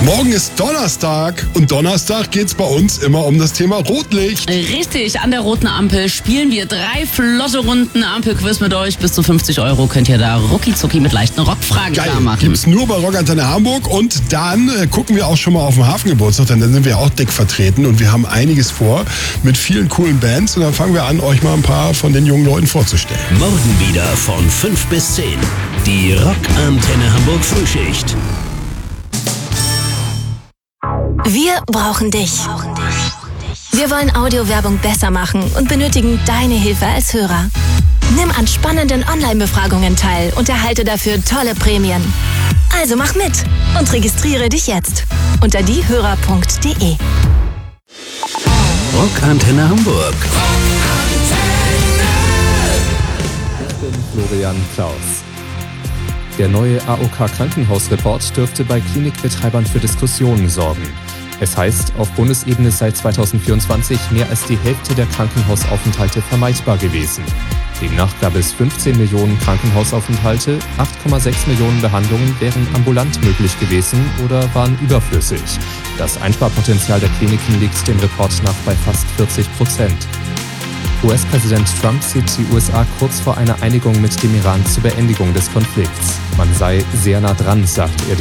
Morgen ist Donnerstag und Donnerstag geht's bei uns immer um das Thema Rotlicht. Richtig, an der roten Ampel spielen wir 3 flotte Runden Ampelquiz mit euch. Bis zu 50 € könnt ihr da rucki-zucki mit leichten Rockfragen Geil, klar machen. gibt's nur bei Rockantenne Hamburg und dann gucken wir auch schon mal auf den Hafengeburtstag, denn dann sind wir auch dick vertreten und wir haben einiges vor mit vielen coolen Bands und dann fangen wir an, euch mal ein paar von den jungen Leuten vorzustellen. Morgen wieder von 5 bis 10. Die Rockantenne Hamburg Frühschicht. Wir brauchen dich. Wir wollen Audiowerbung besser machen und benötigen deine Hilfe als Hörer. Nimm an spannenden Online-Befragungen teil und erhalte dafür tolle Prämien. Also mach mit und registriere dich jetzt unter diehörer.de. Rockantenne Hamburg. Ich bin Florian Klaus. Der neue AOK-Krankenhausreport dürfte bei Klinikbetreibern für Diskussionen sorgen. Es heißt, auf Bundesebene sei 2024 mehr als die Hälfte der Krankenhausaufenthalte vermeidbar gewesen. Demnach gab es 15 Millionen Krankenhausaufenthalte, 8,6 Millionen Behandlungen wären ambulant möglich gewesen oder waren überflüssig. Das Einsparpotenzial der Kliniken liegt dem Report nach bei fast 40%. US-Präsident Trump sieht die USA kurz vor einer Einigung mit dem Iran zur Beendigung des Konflikts. Man sei sehr nah dran, sagt er